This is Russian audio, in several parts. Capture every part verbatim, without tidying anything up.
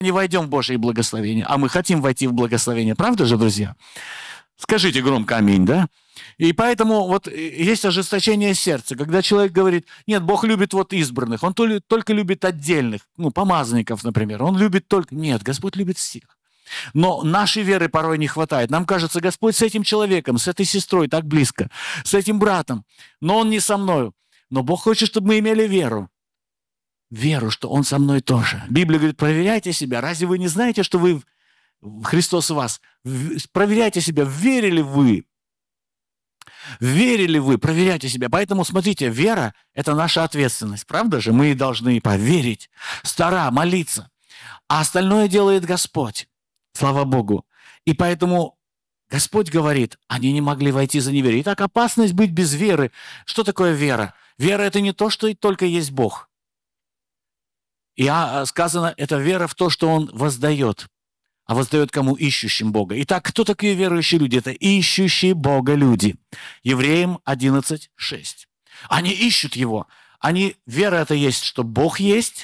не войдем в Божье благословение, а мы хотим войти в благословение. Правда же, друзья? Скажите громко аминь, да? И поэтому вот есть ожесточение сердца, когда человек говорит, нет, Бог любит вот избранных, Он только любит отдельных, ну, помазанников, например, Он любит только... Нет, Господь любит всех. Но нашей веры порой не хватает. Нам кажется, Господь с этим человеком, с этой сестрой так близко, с этим братом, но Он не со мною. Но Бог хочет, чтобы мы имели веру. Веру, что Он со мной тоже. Библия говорит, проверяйте себя. Разве вы не знаете, что вы, Христос в вас? Проверяйте себя, верили вы. Верили вы, проверяйте себя. Поэтому, смотрите, вера – это наша ответственность. Правда же? Мы должны поверить, стара, молиться. А остальное делает Господь. Слава Богу. И поэтому Господь говорит, они не могли войти за неверие. Итак, опасность быть без веры. Что такое вера? Вера – это не то, что только есть Бог. И сказано, это вера в то, что Он воздает. А воздает кому? Ищущим Бога. Итак, кто такие верующие люди? Это ищущие Бога люди. Евреям одиннадцать шесть. Они ищут Его. Они, вера это есть, что Бог есть,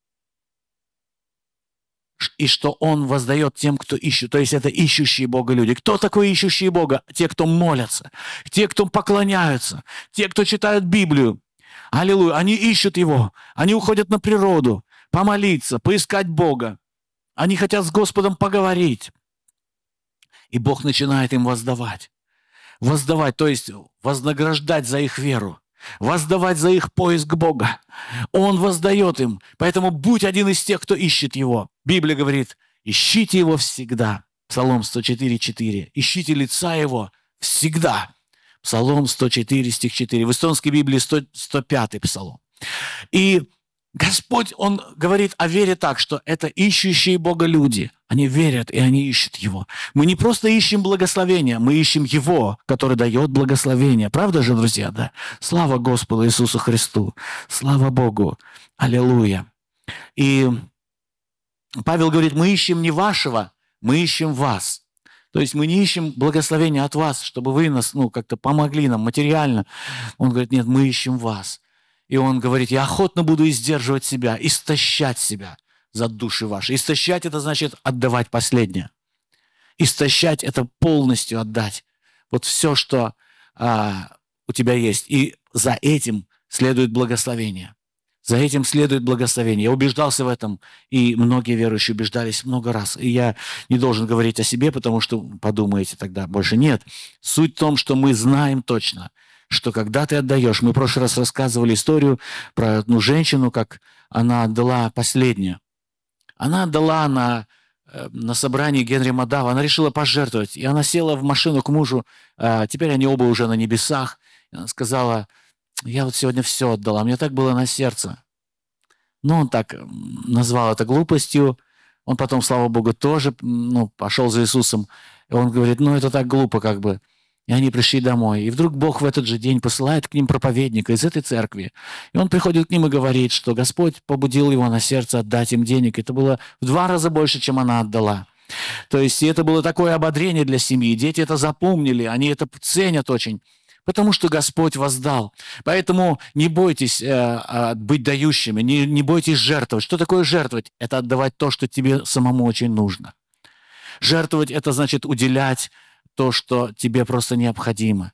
и что Он воздает тем, кто ищет. То есть это ищущие Бога люди. Кто такой ищущие Бога? Те, кто молятся, те, кто поклоняются, те, кто читают Библию. Аллилуйя. Они ищут Его. Они уходят на природу, помолиться, поискать Бога. Они хотят с Господом поговорить. И Бог начинает им воздавать. Воздавать, то есть вознаграждать за их веру. Воздавать за их поиск Бога. Он воздает им. Поэтому будь один из тех, кто ищет Его. Библия говорит, ищите Его всегда. Псалом сто четыре четыре. Ищите лица Его всегда. Псалом сто четыре, стих четыре. В эстонской Библии сто пятый псалом. И Господь, Он говорит о вере так, что это ищущие Бога люди. Они верят, и они ищут Его. Мы не просто ищем благословения, мы ищем Его, который дает благословение. Правда же, друзья? Да? Слава Господу Иисусу Христу. Слава Богу. Аллилуйя. И Павел говорит, мы ищем не вашего, мы ищем вас. То есть мы не ищем благословения от вас, чтобы вы нас, ну, как-то помогли нам материально. Он говорит, нет, мы ищем вас. И он говорит, я охотно буду издерживать себя, истощать себя за души ваши. Истощать – это значит отдавать последнее. Истощать – это полностью отдать. Вот все, что а, у тебя есть. И за этим следует благословение. За этим следует благословение. Я убеждался в этом, и многие верующие убеждались много раз. И я не должен говорить о себе, потому что подумаете тогда больше. Нет. Суть в том, что мы знаем точно, что когда ты отдаешь, мы в прошлый раз рассказывали историю про одну женщину, как она отдала последнее. Она отдала на, на собрании Генри Мадава, она решила пожертвовать, и она села в машину к мужу, а теперь они оба уже на небесах, и она сказала, я вот сегодня все отдала, мне так было на сердце. Ну, он так назвал это глупостью, он потом, слава Богу, тоже ну, пошел за Иисусом, и он говорит, ну, это так глупо как бы. И они пришли домой. И вдруг Бог в этот же день посылает к ним проповедника из этой церкви. И он приходит к ним и говорит, что Господь побудил его на сердце отдать им денег. Это было в два раза больше, чем она отдала. То есть и это было такое ободрение для семьи. Дети это запомнили, они это ценят очень. Потому что Господь воздал. Поэтому не бойтесь э, быть дающими, не, не бойтесь жертвовать. Что такое жертвовать? Это отдавать то, что тебе самому очень нужно. Жертвовать – это значит уделять то, что тебе просто необходимо.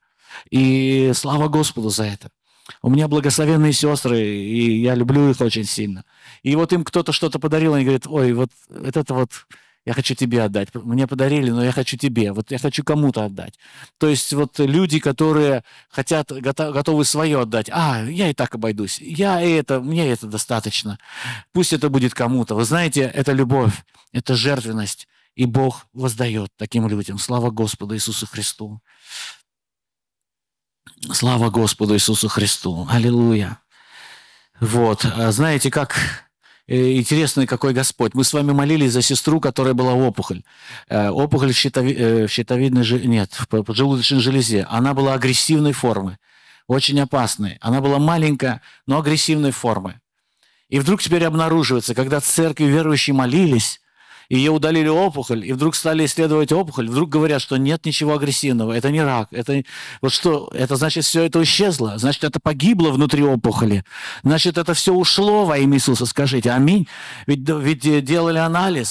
И слава Господу за это. У меня благословенные сестры, и я люблю их очень сильно. И вот им кто-то что-то подарил, они говорят, ой, вот это вот я хочу тебе отдать. Мне подарили, но я хочу тебе. Вот я хочу кому-то отдать. То есть вот люди, которые хотят, готовы свое отдать. А, я и так обойдусь. Я и это, мне это достаточно. Пусть это будет кому-то. Вы знаете, это любовь, это жертвенность. И Бог воздает таким людям. Слава Господу Иисусу Христу. Слава Господу Иисусу Христу. Аллилуйя. Вот. Знаете, как интересный какой Господь. Мы с вами молились за сестру, которая была опухоль. Опухоль в, щитови... в щитовидной железе. Нет, в поджелудочной железе. Она была агрессивной формы. Очень опасной. Она была маленькая, но агрессивной формы. И вдруг теперь обнаруживается, когда в церкви верующие молились, ее удалили опухоль, и вдруг стали исследовать опухоль, вдруг говорят, что нет ничего агрессивного, это не рак. Это, вот что, это значит, все это исчезло, значит, это погибло внутри опухоли, значит, это все ушло во имя Иисуса, скажите, аминь. Ведь, ведь делали анализ,